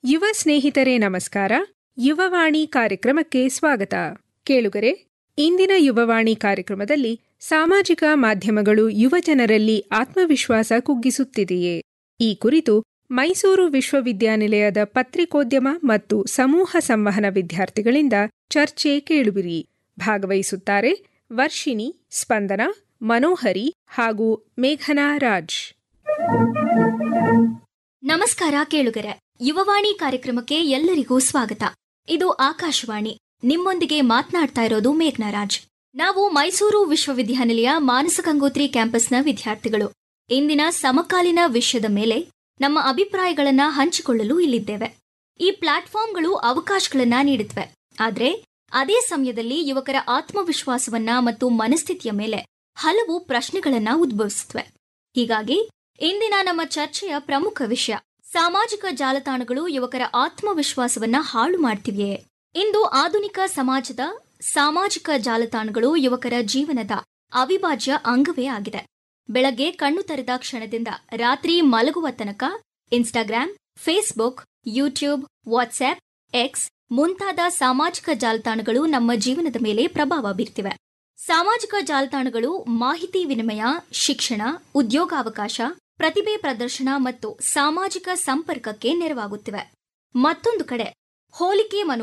ಯುವ ಸ್ನೇಹಿತರೆ ನಮಸ್ಕಾರ. ಯುವವಾಣಿ ಕಾರ್ಯಕ್ರಮಕ್ಕೆ ಸ್ವಾಗತ. ಕೇಳುಗರೆ, ಇಂದಿನ ಯುವವಾಣಿ ಕಾರ್ಯಕ್ರಮದಲ್ಲಿ ಸಾಮಾಜಿಕ ಮಾಧ್ಯಮಗಳು ಯುವಜನರಲ್ಲಿ ಆತ್ಮವಿಶ್ವಾಸ ಕುಗ್ಗಿಸುತ್ತಿದೆಯೇ? ಈ ಕುರಿತು ಮೈಸೂರು ವಿಶ್ವವಿದ್ಯಾನಿಲಯದ ಪತ್ರಿಕೋದ್ಯಮ ಮತ್ತು ಸಮೂಹ ಸಂವಹನ ವಿದ್ಯಾರ್ಥಿಗಳಿಂದ ಚರ್ಚೆ ಕೇಳುವಿರಿ. ಭಾಗವಹಿಸುತ್ತಾರೆ ವರ್ಷಿಣಿ, ಸ್ಪಂದನ, ಮನೋಹರಿ ಹಾಗೂ ಮೇಘನಾ ರಾಜ್. ನಮಸ್ಕಾರ ಕೇಳುಗರೆ, ಯುವವಾಣಿ ಕಾರ್ಯಕ್ರಮಕ್ಕೆ ಎಲ್ಲರಿಗೂ ಸ್ವಾಗತ. ಇದು ಆಕಾಶವಾಣಿ. ನಿಮ್ಮೊಂದಿಗೆ ಮಾತನಾಡ್ತಾ ಇರೋದು ಮೇಘನಾ ರಾಜ್. ನಾವು ಮೈಸೂರು ವಿಶ್ವವಿದ್ಯಾನಿಲಯ ಮಾನಸ ಗಂಗೋತ್ರಿ ಕ್ಯಾಂಪಸ್ನ ವಿದ್ಯಾರ್ಥಿಗಳು. ಇಂದಿನ ಸಮಕಾಲೀನ ವಿಷಯದ ಮೇಲೆ ನಮ್ಮ ಅಭಿಪ್ರಾಯಗಳನ್ನ ಹಂಚಿಕೊಳ್ಳಲು ಇಲ್ಲಿದ್ದೇವೆ. ಈ ಪ್ಲಾಟ್ಫಾರ್ಮ್ಗಳು ಅವಕಾಶಗಳನ್ನ ನೀಡುತ್ತವೆ, ಆದ್ರೆ ಅದೇ ಸಮಯದಲ್ಲಿ ಯುವಕರ ಆತ್ಮವಿಶ್ವಾಸವನ್ನ ಮತ್ತು ಮನಸ್ಥಿತಿಯ ಮೇಲೆ ಹಲವು ಪ್ರಶ್ನೆಗಳನ್ನ ಉದ್ಭವಿಸುತ್ತವೆ. ಹೀಗಾಗಿ ಇಂದಿನ ನಮ್ಮ ಚರ್ಚೆಯ ಪ್ರಮುಖ ವಿಷಯ, ಸಾಮಾಜಿಕ ಜಾಲತಾಣಗಳು ಯುವಕರ ಆತ್ಮವಿಶ್ವಾಸವನ್ನ ಹಾಳು ಮಾಡ್ತಿವೆಯೇ? ಇಂದು ಆಧುನಿಕ ಸಮಾಜದ ಸಾಮಾಜಿಕ ಜಾಲತಾಣಗಳು ಯುವಕರ ಜೀವನದ ಅವಿಭಾಜ್ಯ ಅಂಗವೇ ಆಗಿದೆ. ಬೆಳಗ್ಗೆ ಕಣ್ಣು ತೆರೆದ ಕ್ಷಣದಿಂದ ರಾತ್ರಿ ಮಲಗುವ ತನಕ Instagram, Facebook, YouTube, WhatsApp, X ಮುಂತಾದ ಸಾಮಾಜಿಕ ಜಾಲತಾಣಗಳು ನಮ್ಮ ಜೀವನದ ಮೇಲೆ ಪ್ರಭಾವ ಬೀರ್ತಿವೆ. ಸಾಮಾಜಿಕ ಜಾಲತಾಣಗಳು ಮಾಹಿತಿ ವಿನಿಮಯ, ಶಿಕ್ಷಣ, ಉದ್ಯೋಗಾವಕಾಶ, ಪ್ರತಿಭೆ ಪ್ರದರ್ಶನ ಮತ್ತು ಸಾಮಾಜಿಕ ಸಂಪರ್ಕಕ್ಕೆ ನೆರವಾಗುತ್ತಿವೆ. ಮತ್ತೊಂದು ಕಡೆ ಹೋಲಿಕೆ